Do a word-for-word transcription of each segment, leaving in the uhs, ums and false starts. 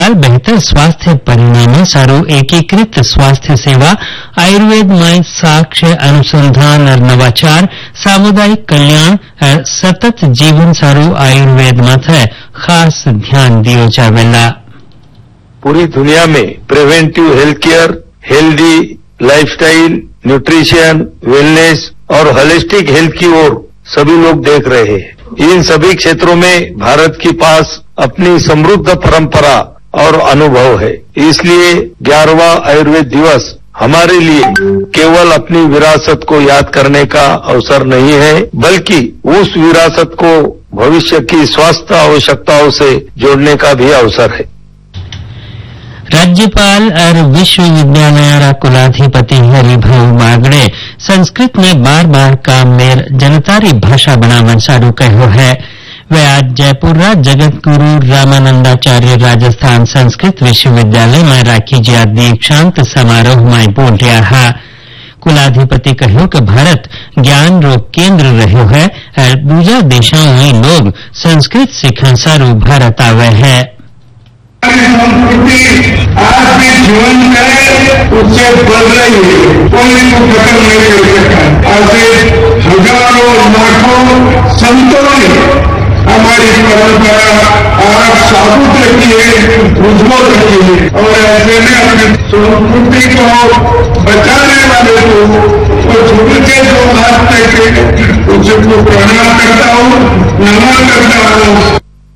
बेहतर स्वास्थ्य परिणामों सारू एकीकृत स्वास्थ्य सेवा आयुर्वेद में साक्ष्य अनुसंधान और नवाचार सामुदायिक कल्याण और सतत जीवन सारू आयुर्वेद माथे खास ध्यान दियो जावेला। पूरी दुनिया में preventive health care, healthy lifestyle, nutrition, wellness और होलिस्टिक हेल्थ की ओर सभी लोग देख रहे हैं। इन सभी क्षेत्रों में भारत के पास अपनी समृद्ध परंपरा और अनुभव है। इसलिए ग्यारहवां आयुर्वेद दिवस हमारे लिए केवल अपनी विरासत को याद करने का अवसर नहीं है, बल्कि उस विरासत को भविष्य की स्वास्थ्य आवश्यकताओं से जोड़ने का भी अवसर है। राज्यपाल और विश्वविद्यालय कुलाधिपति हरिभाऊ बागड़े संस्कृत में बार बार कामनेर जनतारी भाषा बनावन सारू कहो है। वे आज जयपुर जगत गुरु रामानंदाचार्य राजस्थान संस्कृत विश्वविद्यालय में राखी गया दीक्षांत समारोह में बोल रहा है। कुलाधिपति कहो कि भारत ज्ञान रो केंद्र रहो है और दूजा देशों में लोग संस्कृत सीखन सारू भारत आवे है। संस्कृति आज भी जीवन है, उससे बढ़ रही है, कोई इसको खत्म नहीं कर सकता। आज हजारों लाखों संतों ने हमारी परंपरा आज साबुत रखी है, उज्जवल रखी है, और ऐसे में अपनी संस्कृति को बचाने वाले को और झुक के जो हाथ तक उसको प्रणाम करता हूँ, नमन करता हूँ।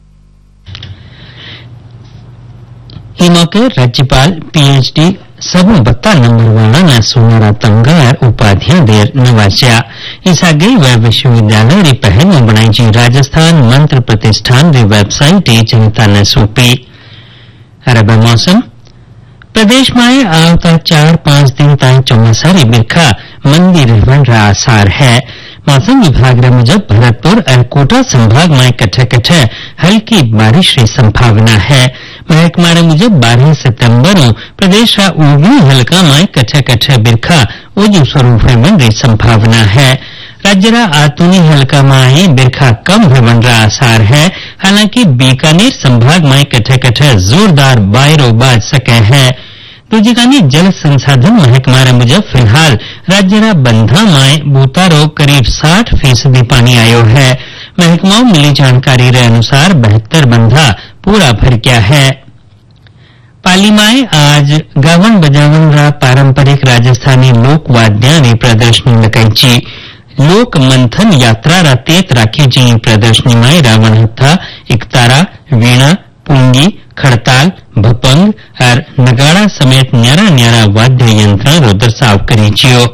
ई मौके राज्यपाल पीएचडी सबू बत्ता नंबर वाला ने सोनारा तंगा और उपाधियां देर नवाजा। इस आगे वह विश्वविद्यालय री पहल में बनाई जी राजस्थान मंत्र प्रतिष्ठान री वेबसाइट जनता ने सौंपी। अरब मौसम प्रदेश में आवता चार पांच दिन तक चौमासारी बिरखा मंदी रहने का आसार है। मौसम विभाग रे मुजब भरतपुर और कोटा संभाग में कठे कठे हल्की बारिश की संभावना है। महकमा रे मुजब बारह सितंबर प्रदेश का ऊर्मी हल्का में कठे कठे बिरखा ओजू स्वरूप होने की संभावना है। राज्य रा आतूनी हल्का में ही बिरखा कम होने का आसार है। हालांकि बीकानेर संभाग में कठे कठे जोरदार बायरो बाज सके है। दूजी कानी जल संसाधन महकमा रे मुजब फिलहाल राज्य रा बंधा में बूतारो करीब साठ फीसदी पानी आयो है। महकमा मिली जानकारी रे अनुसार बहत्तर बंधा पूरा भर गया है। पाली में आज गावन बजावन रा पारंपरिक राजस्थानी लोक वाद्यानी प्रदर्शनी लगाई। लोक मंथन यात्रा रा तेत राखी जी प्रदर्शनी में रावण हत्था, एकतारा, वीणा, पूंगी, खड़ताल, भपंग और नगाड़ा समेत न्यारा न्यारा वाद्य यंत्र रो दर्शाव करी छियो।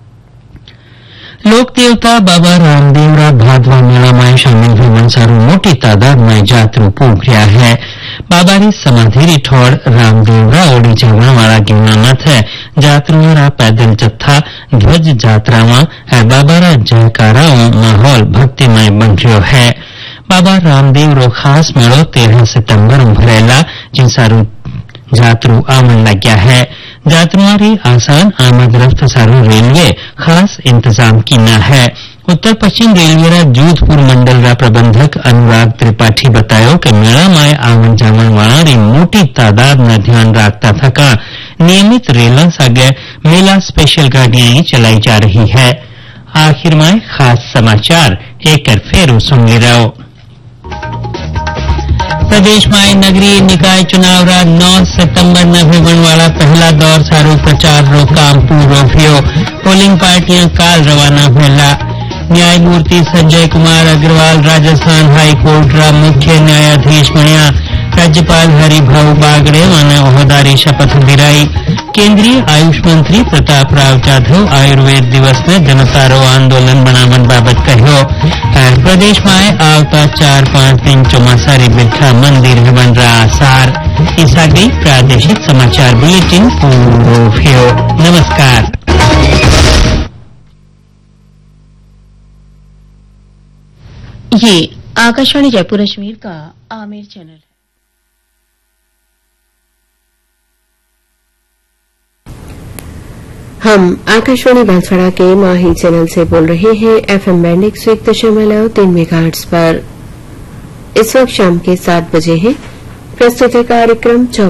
लोक देवता बाबा रामदेवरा भादवा मेला में शामिल होने सारू मोटी तादाद में जातरू पूग रहा है। बाबा री समाधि री ठोड़ रामदेवरा ओडी जावण वाला गिरनानाथ है। जातरुओं रा पैदल जत्था ध्वज जात्रा में और बाबा रा जयकारा माहौल भक्तिमय बन रह्यो है। बाबा रामदेव रो खास मेलो तेरह सितंबर भरेला जिन सारू जातरू आवन लग गया है। जातरुओं री आसान आमद रफ्त सारू रेलवे खास इंतजाम किना है। उत्तर पश्चिम रेलवे रा जोधपुर मंडल रा प्रबंधक अनुराग त्रिपाठी बतायो कि मेला में आवन जावन वाला री मोटी तादाद में ध्यान रखता थका नियमित रेला सागे मेला स्पेशल गाड़ियां ही चलाई जा रही है। आखिर में खास समाचार एक फेरू सुन ले रहो। प्रदेश में नगरीय निकाय चुनाव रा नौ सितंबर न होने वाला पहला दौर सारू प्रचार रो काम पूरो हुयो। पोलिंग पार्टियां काल रवाना हुएला। न्यायमूर्ति संजय कुमार अग्रवाल राजस्थान हाई कोर्ट रा मुख्य न्यायाधीश बन्या। राज्यपाल हरिभाऊ बागड़े माने ओहदारी शपथ दिलाई। केंद्रीय आयुष मंत्री प्रताप राव जाधव आयुर्वेद दिवस में जनता रो आंदोलन बनावन बाबत कहो। प्रदेश में आवता चार पांच दिन चौमासारी बिरखा मंदिर बन रहा आसार। इस आगे प्रादेशिक समाचार बुलेटिन पूरो हुयो। नमस्कार। ये आकाशवाणी जयपुर अजमेर का आमिर चैनल है। हम आकाशवाणी बांसवाड़ा के माही चैनल से बोल रहे हैं एफएम बैंड एक सौ एक दशमलव तीन मेगाहर्ट्ज पर। इस वक्त शाम के सात बजे हैं। प्रस्तुत है कार्यक्रम